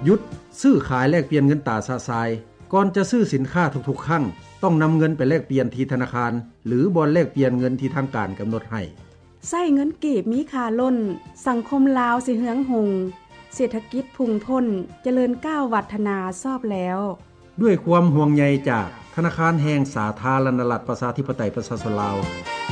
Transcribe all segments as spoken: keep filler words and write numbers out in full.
หยุดซื้อขายแลกเปลี่ยนเงินตราสะสายก่อนจะซื้อสินค้าทุกๆครั้งต้องนำเงินไปแลกเปลี่ยนที่ธนาคารหรือบ่อนแลกเปลี่ยนเงินที่ทางการกำหนดให้ใช้เงินกีบมีค่าล้นสังคมลาวสิเฮืองหงเศรษฐกิจพุ่งพ้นเจริญก้าววัฒนาซอบแล้วด้วยความห่วงใยจากธนาคารแห่งสาธารณรัฐประชาธิปไตยประชาชนลาว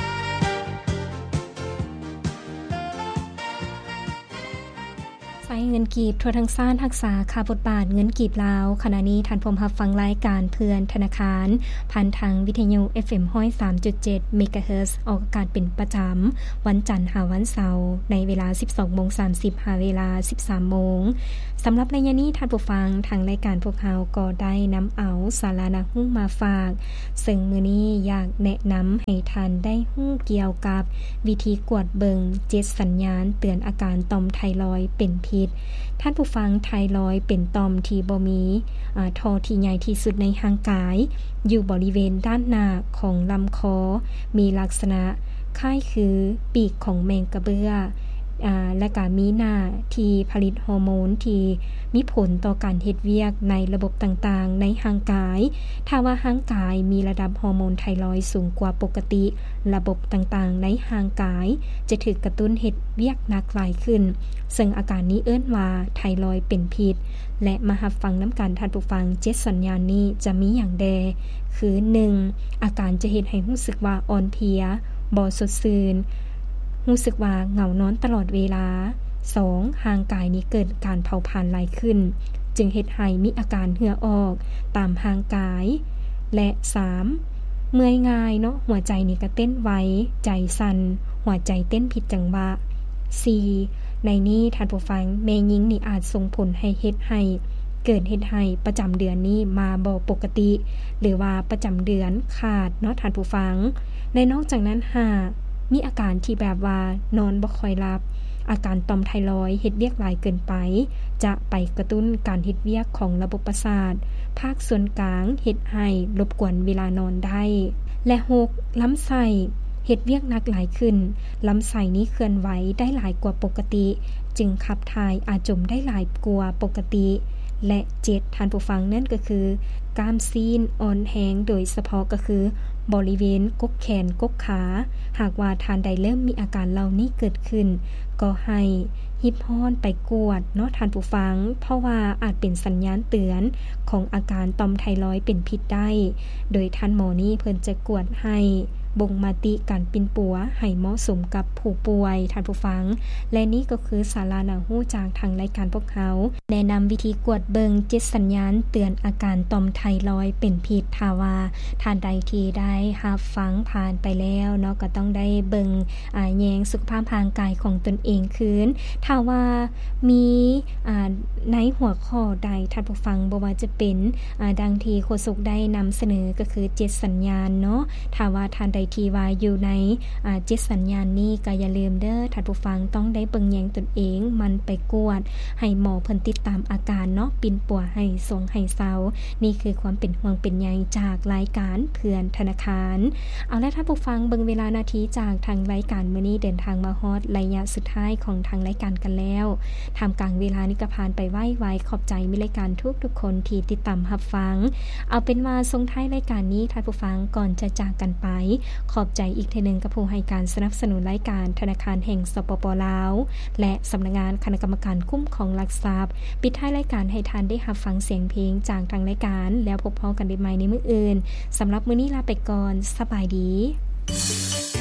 ใช้เงินกีบทั่วทั้งซ่านรักษาค่าบทบาทเงินกีบลาวขณะนี้ท่านผู้รับฟังรายการเพื่อนธนาคารผ่านทางวิทยุ เอฟ เอ็ม หนึ่งศูนย์สามจุดเจ็ด เมกะเฮิรตซ์ออกอากาศเป็นประจำวันจันทร์หาวันเสาร์ในเวลา สิบสองโมงสามสิบ หาเวลา สิบสามโมงสำหรับระยะนี้ท่านผู้ฟังทางรายการพวกเราก็ได้นำเอาสาระน่ารู้มาฝากซึ่งมื้อนี้อยากแนะนำให้ท่านได้รู้เกี่ยวกับวิธีกวดเบิงเจ็ดสัญญาณเตือนอาการต่อมไทรอยด์เป็นพิษท่านผู้ฟังไทรอยด์เป็นต่อมที่บ่มีอ่าท่อที่ใหญ่ที่สุดในร่างกายอยู่บริเวณด้านหน้าของลำคอมีลักษณะคล้ายคือปีกของแมงกระเบื้ออ่าและก็มีหน้าที่ผลิตฮอร์โมนที่มีผลต่อการเฮ็ดเวียกในระบบต่างๆในร่างกายถ้าว่าร่างกายมีระดับฮอร์โมนไทรอยด์สูงกว่าปกติระบบต่างๆในร่างกายจะถูกกระตุ้นเฮ็ดเวียกหนักหลายขึ้นซึ่งอาการนี้เอิ้นว่าไทรอยด์เป็นพิษและมารับฟังนำกันท่านผู้ฟังเจ็ดสัญญาณนี้จะมีอย่างใดคือหนึ่งอาการจะเฮ็ดให้รู้สึกว่าอ่อนเพลียบ่สดชื่นรู้สึกว่าเหงานอนตลอดเวลาสองร่างกายนี้เกิดการเผาผลาญหลายขึ้นจึงเฮ็ดให้มีอาการเหงื่อออกตามร่างกายและสามเมื่อยง่ายเนาะหัวใจนี่ก็เต้นไวใจสั่นหัวใจเต้นผิดจังหวะสี่ในนี้ท่านผู้ฟังแม่หญิงนี่อาจส่งผลให้เฮ็ดให้เกิดเฮ็ดให้ประจำเดือนนี้มาบ่ปกติหรือว่าประจำเดือนขาดเนาะท่านผู้ฟังและนอกจากนั้นห้ามีอาการที่แบบว่านอนบ่ค่อยหลับอาการต่อมไทรอยด์เฮ็ดเวียกหลายเกินไปจะไปกระตุ้นการเฮ็ดเวียกของระบบประสาทภาคส่วนกลางเฮ็ดให้รบกวนเวลานอนได้และหกลำไส้เฮ็ดเวียกหนักหลายขึ้นลำไส้นี้เคลื่อนไหวได้หลายกว่าปกติจึงขับถ่ายอาจจมได้หลายกว่าปกติและเจ็ดท่านผู้ฟังนั่นก็คือกล้ามซีนอ่อนแรงโดยเฉพาะก็คือบริเวณกกแขนกกขาหากว่าท่านใดเริ่มมีอาการเหล่านี้เกิดขึ้นก็ให้ฮิปฮอนไปกวดเนาะท่านผู้ฟังเพราะว่าอาจเป็นสัญญาณเตือนของอาการต่อมไทรอยด์เป็นพิษได้โดยท่านหมอนี้เพิ่นจะกวดให้บ่งมาติการปินปัวให้เหมาะสมกับผู้ป่วยท่านผู้ฟังและนี่ก็คือสาระน่ารู้จากทางรายการพวกเขาแนะนำวิธีกวดเบิงเจ็ดสัญญาณเตือนอาการต่อมไทรอยด์เป็นพิษถ้าว่าท่านใดที่ได้รับฟังผ่านไปแล้วเนาะก็ต้องได้เบิงอ่าแยงสุขภาพทางกายของตนเองคืนถ้าว่ามีอ่าในหัวข้อใดท่านผู้ฟังบ่ว่าจะเป็นอ่าดังที่โฆษกได้นำเสนอก็คือเจ็ดสัญญาณเนาะถ้าว่าท่านใดที่ว่าอยู่ในอ่าเจ็ดสัญญาณนี้ก็อย่าลืมเด้อท่านผู้ฟังต้องได้เบิ่งแยงตนเองมันไปกวดให้หมอเพิ่นติดตามอาการเนาะปิ่นปัวให้ทรงให้เซานี่คือความเป็นห่วงเป็นใยจากรายการเพื่อนธนาคารเอาละท่านผู้ฟังเบิ่งเวลานาทีจากทางรายการมื้อนี้เดินทางมาฮอดระยะสุดท้ายของทางรายการกันแล้วทำกลางเวลานี้ก็ผ่านไปไวๆขอบใจมิรายการทุกๆคนที่ติดตามรับฟังเอาเป็นว่าส่งท้ายรายการนี้ท่านผู้ฟังก่อนจะจากกันไปขอบใจอีกเทื่อนึงกับผู้ให้การสนับสนุนรายการธนาคารแห่งสปป.ลาวและสำนักงานคณะกรรมการคุ้มครองหลักทรัพย์ปิดท้ายรายการให้ท่านได้รับฟังเสียงเพลงจากทางรายการแล้วพบกันได้ใหม่ในมื้ออื่นสำหรับมื้อนี้ลาไปก่อนสบายดี